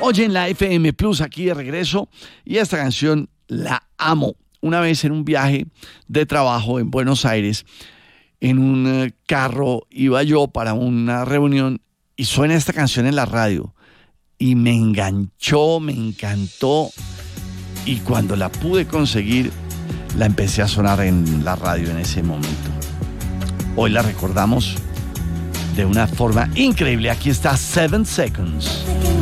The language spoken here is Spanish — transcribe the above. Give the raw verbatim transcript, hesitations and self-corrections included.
Oye, en la F M Plus, aquí de regreso, y esta canción la amo. Una vez en un viaje de trabajo en Buenos Aires, en un eh, carro iba yo para una reunión y suena esta canción en la radio y me enganchó, me encantó, y cuando la pude conseguir la empecé a sonar en la radio en ese momento. Hoy la recordamos de una forma increíble. Aquí está Seven Seconds.